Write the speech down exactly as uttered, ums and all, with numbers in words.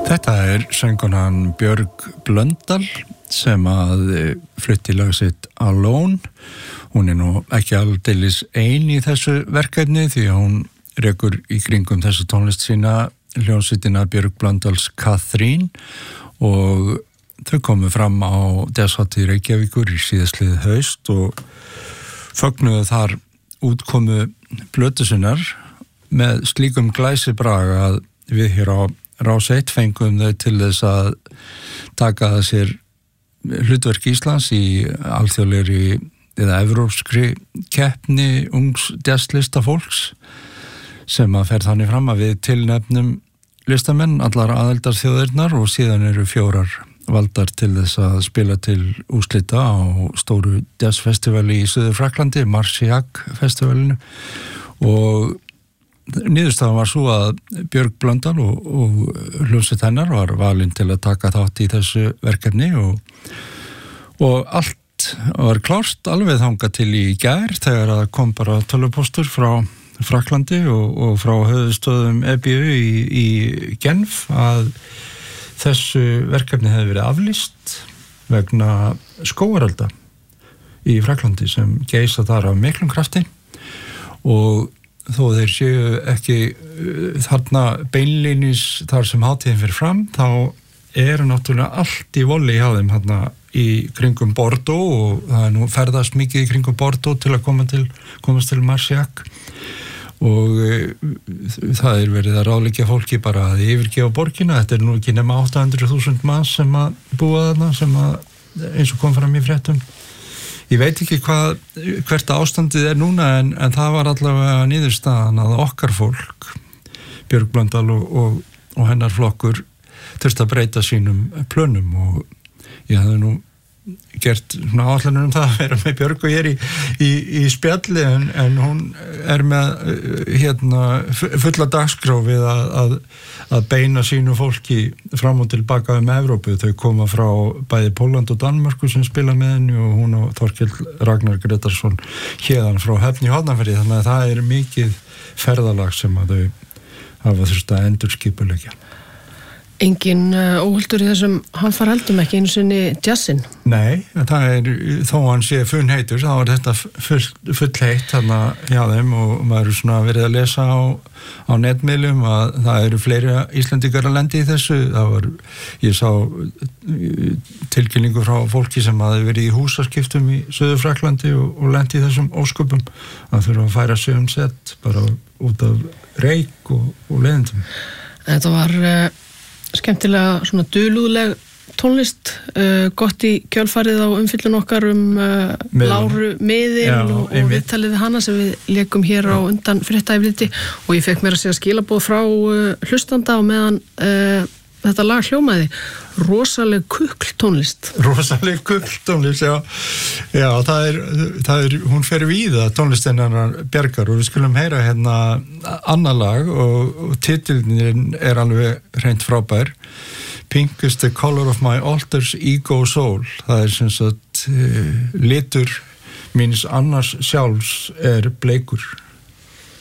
Þetta er söngkonan Björg Blöndal sem að flutti lag sitt Alone. Hún er nú ekki aldeilis ein í þessu verkefni því að hún rekur í kringum þessu tónlist sína hljómsveitina Björg Blöndals Katrín og þau komu fram á Jazzhátíð Reykjavíkur í síðastliðið haust og fögnuðu þar útkomu plötu sinnar með slíkum glæsibrag að við hér á Rás eitt fengum þau til þess að taka að sér hlutverk Íslands í alþjóðlegri eða evrópskri keppni ungs jazzlistafólks sem að fer þannig fram að við tilnefnum listamenn allar aðildarþjóðirnar og síðan eru fjórar valdar til þess að spila til úrslita á stóru jazzfestivali í Suður-Fraklandi, Marciac festivalinu og niðurstaðan var svo að Björg Blöndal og, og hljómsveit hennar var valin til að taka þátt í þessu verkefni og, og allt var klárt alveg þangað til í gær þegar það kom bara tölvupóstur frá Fraklandi og, og frá höfuðstöðum E B U í, í Genf að þessu verkefni hefði verið aflýst vegna skógarelda í Fraklandi sem geisa þar af miklum krafti og þó þeir séu ekki þarna beinlínis þar sem hátíðin fyrir fram, þá er náttúrulega allt í voli hjá þeim þarna í kringum Bordeaux og það er nú ferðast mikið í kringum Bordeaux til að koma til, komast til Marciac og e, það er verið að ráðleggja fólki bara að yfirgefa borgina, þetta er nú ekki nema átta hundruð þúsund manns sem að búa þarna sem að eins og kom fram í fréttum. Ég veit ekki hvað, hvert ástandið er núna en, en það var allavega niðurstaðan að okkar fólk, Björg Blöndal og, og, og hennar flokkur þurfti að breyta sínum plönum og ég hafði nú gert svona áætlanir um það að vera með Björg og ég er í, í, í spjalli en, en hún er með hérna, fulla dagskrá við að, að, að beina sínu fólki fram og tilbaka um Evrópu. Þau koma frá bæði Pólland og Danmörku sem spila með henni og hún og Þorkell Ragnar Gretarsson héðan frá Höfn í Hornafirði þannig að það er mikið ferðalag sem að þau hafa þurft að endurskipuleggja. Engin uh, óhultur í þessum hamfaraldum ekki einu sinni jazzin? Nei, það er, þó hann sé funnheitur, þá er þetta full, full heitt þarna hjá þeim og maður er svona verið að lesa á, á netmiðlum að það eru fleiri Íslendingar að lendi í þessu. Það var, ég sá tilkynningu frá fólki sem hafi verið í húsaskiptum í Suður-Fraklandi og, og lendi í þessum ósköpum að þurfa að færa sig um sett bara út af reyk og, og leiðindum. Þetta var uh... skemmtilega svona dulúðleg tónlist, uh, gott í kjölfarið á umfyllun okkar um uh, Láru Miðin og, og viðtalið við hana sem við leikum hér á undan fréttaefliti og ég fekk mér að segja skilaboð frá uh, hlustanda og meðan uh, þetta lag hljómaði rosaleg kukltónlist. Rosaleg kukltónlist, já. Já, það er, það er, hún fer víða tónlistin hennar Bjargar og við skulum heyra hérna annar lag og, og titillinn er alveg hreint frábær. Pink is the color of my altar's ego soul. Það er sem sagt uh, litur míns annars sjálfs er bleikur.